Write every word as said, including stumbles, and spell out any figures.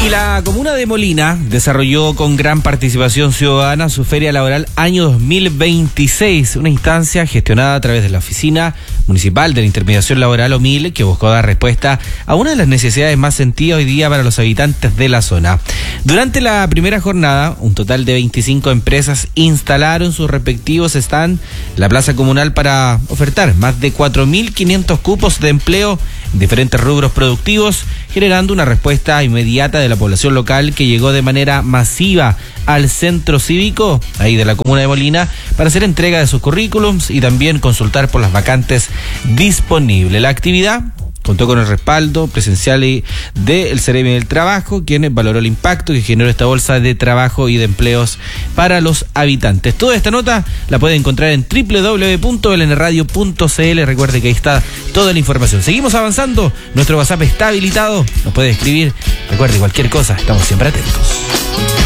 Y la comuna de Molina desarrolló con gran participación ciudadana su Feria Laboral Año dos mil veintiséis, una instancia gestionada a través de la Oficina Municipal de la Intermediación Laboral O M I L, que buscó dar respuesta a una de las necesidades más sentidas hoy día para los habitantes de la zona. Durante la primera jornada, un total de veinticinco empresas instalaron sus respectivos stand en la plaza comunal para ofertar más de cuatro mil quinientos cupos de empleo en diferentes rubros productivos, generando una respuesta inmediata de la población local que llegó de manera masiva al centro cívico ahí de la comuna de Molina para hacer entrega de sus currículums y también consultar por las vacantes disponibles. La actividad contó con el respaldo presencial del Ceremi del Trabajo, quien valoró el impacto que generó esta bolsa de trabajo y de empleos para los habitantes. Toda esta nota la puede encontrar en doble u doble u doble u punto l n radio punto c l. Recuerde que ahí está toda la información. Seguimos avanzando, nuestro WhatsApp está habilitado, nos puede escribir. Recuerde, cualquier cosa, estamos siempre atentos.